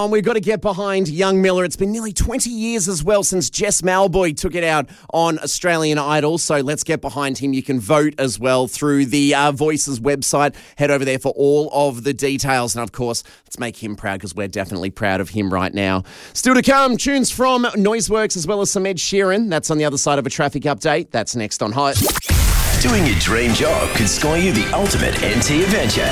on. We've got to get behind young Miller. It's been nearly 20 years as well since Jess Malboy took it out on Australian Idol. So let's get behind him. You can vote as well through the Voices website. Head over there for all of the details. And of course, let's make him proud because we're definitely proud of him right now. Still to come, tunes from Noiseworks as well as some Ed Sheeran. That's on the other side of a traffic update. That's next on Hot. Doing your dream job could score you the ultimate NT adventure.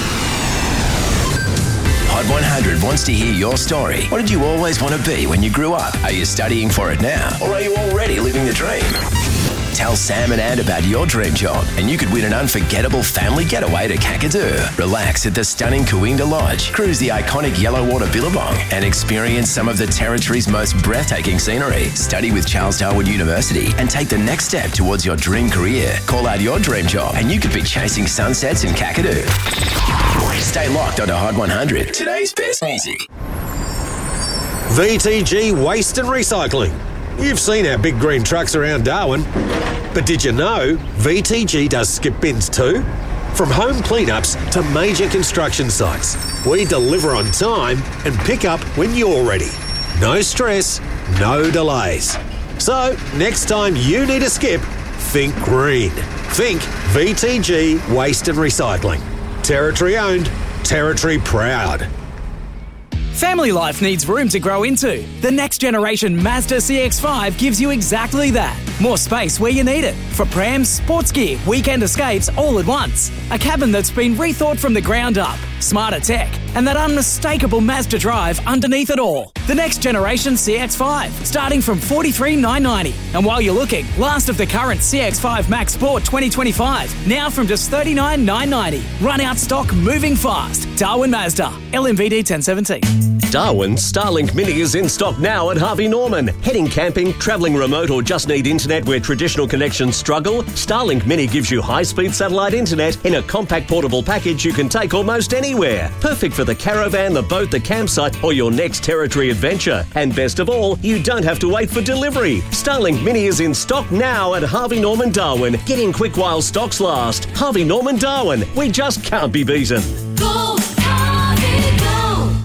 Hot 100 wants to hear your story. What did you always want to be when you grew up? Are you studying for it now? Or are you already living the dream? Tell Sam and Ann about your dream job and you could win an unforgettable family getaway to Kakadu. Relax at the stunning Kooinda Lodge, cruise the iconic Yellowwater Billabong and experience some of the Territory's most breathtaking scenery. Study with Charles Darwin University and take the next step towards your dream career. Call out your dream job and you could be chasing sunsets in Kakadu. Stay locked onto Hot 100. Today's best music. VTG Waste and Recycling. You've seen our big green trucks around Darwin, but did you know VTG does skip bins too? From home cleanups to major construction sites, we deliver on time and pick up when you're ready. No stress, no delays. So, next time you need a skip, think green. Think VTG Waste and Recycling. Territory owned, Territory proud. Family life needs room to grow into. The next generation Mazda CX-5 gives you exactly that. More space where you need it. For prams, sports gear, weekend escapes all at once. A cabin that's been rethought from the ground up. Smarter tech. And that unmistakable Mazda drive underneath it all. The next generation CX-5, starting from $43,990. And while you're looking, last of the current CX-5 Max Sport 2025, now from just $39,990. Run out stock moving fast. Darwin Mazda, LMVD 1017. Darwin's Starlink Mini is in stock now at Harvey Norman. Heading camping, travelling remote or just need internet where traditional connections struggle? Starlink Mini gives you high-speed satellite internet in a compact portable package you can take almost anywhere. Perfect for the caravan, the boat, the campsite or your next Territory adventure. And best of all, you don't have to wait for delivery. Starlink Mini is in stock now at Harvey Norman Darwin. Get in quick while stocks last. Harvey Norman Darwin. We just can't be beaten. Go, Harvey, go!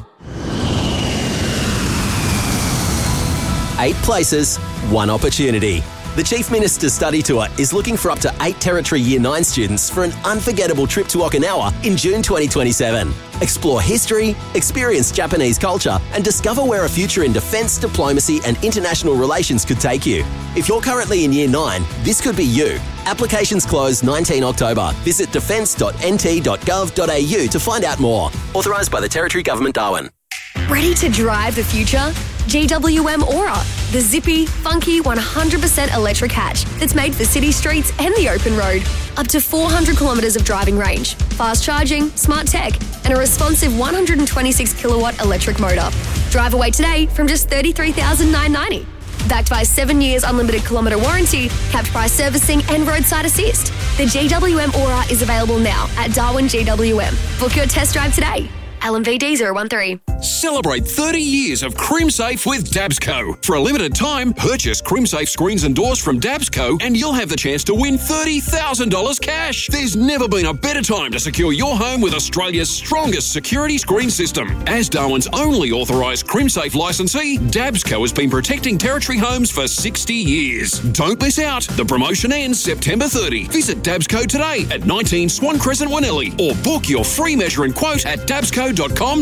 8 places, 1 opportunity. The Chief Minister's Study Tour is looking for up to 8 Territory Year 9 students for an unforgettable trip to Okinawa in June 2027. Explore history, experience Japanese culture, and discover where a future in defence, diplomacy, and international relations could take you. If you're currently in Year 9, this could be you. Applications close 19 October. Visit defence.nt.gov.au to find out more. Authorised by the Territory Government, Darwin. Ready to drive the future? GWM Aura, the zippy, funky, 100% electric hatch that's made for city streets and the open road. Up to 400 kilometres of driving range, fast charging, smart tech, and a responsive 126 kilowatt electric motor. Drive away today from just $33,990. Backed by 7 years unlimited kilometre warranty, capped price servicing and roadside assist. The GWM Aura is available now at Darwin GWM. Book your test drive today. LMVD 013. Celebrate 30 years of CrimSafe with Dabsco. For a limited time, purchase CrimSafe screens and doors from Dabsco and you'll have the chance to win $30,000 cash. There's never been a better time to secure your home with Australia's strongest security screen system. As Darwin's only authorised CrimSafe licensee, Dabsco has been protecting Territory homes for 60 years. Don't miss out. The promotion ends September 30. Visit Dabsco today at 19 Swan Crescent, Wanelli, or book your free measure and quote at dabsco.com.au.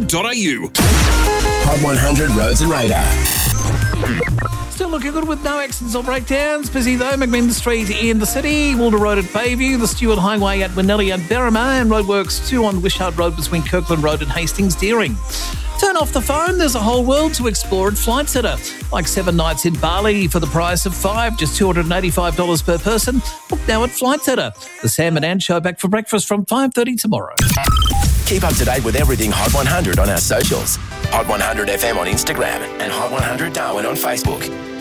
Hot 100 Roads and Radar. Still looking good with no accidents or breakdowns. Busy though, McMinn Street in the city, Walter Road at Bayview, the Stewart Highway at Wanelli and Berrima, and roadworks 2 on Wishart Road between Kirkland Road and Hastings Deering. Turn off the phone, there's a whole world to explore at Flight Centre. Like 7 nights in Bali for the price of 5, just $285 per person. Book now at Flight Centre. The Sam and Ann Show back for breakfast from 5:30 tomorrow. Keep up to date with everything Hot 100 on our socials. Hot 100 FM on Instagram and Hot 100 Darwin on Facebook.